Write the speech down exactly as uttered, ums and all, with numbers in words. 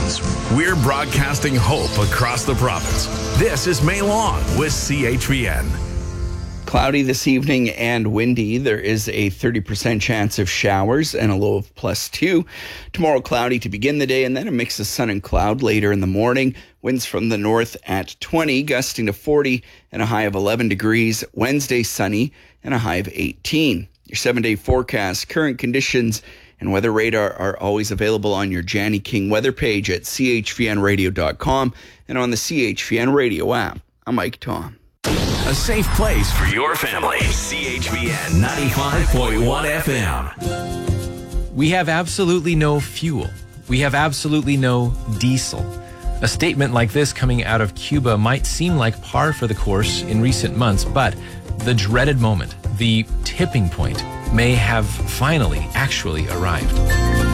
mountains. We're broadcasting hope across the province. This is May Long with C H V N. Cloudy this evening and windy. There is a thirty percent chance of showers and a low of plus two. Tomorrow, cloudy to begin the day and then a mix of sun and cloud later in the morning. Winds from the north at twenty, gusting to forty and a high of eleven degrees. Wednesday, sunny and a high of eighteen. Your seven-day forecast, current conditions, and weather radar are always available on your Janny King weather page at c h v n radio dot com and on the C H V N radio app. I'm Mike Tom. A safe place for your family. C H V N ninety-five point one F M. We have absolutely no fuel. We have absolutely no diesel. A statement like this coming out of Cuba might seem like par for the course in recent months, but the dreaded moment, the tipping point, may have finally actually arrived.